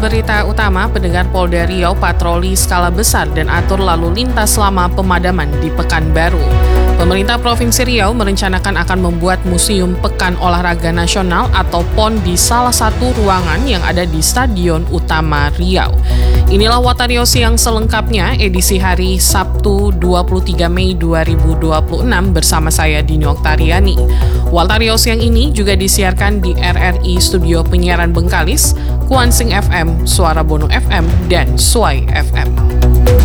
Berita utama, pendengar Polda Riau patroli skala besar dan atur lalu lintas selama pemadaman di Pekanbaru. Pemerintah Provinsi Riau merencanakan akan membuat Museum Pekan Olahraga Nasional atau PON di salah satu ruangan yang ada di Stadion Utama Riau. Inilah Watarios yang selengkapnya edisi hari Sabtu 23 Mei 2026 bersama saya Dini Oktariani. Watarios yang ini juga disiarkan di RRI Studio Penyiaran Bengkalis, Kuansing FM, Suara Bono FM, dan Suai FM.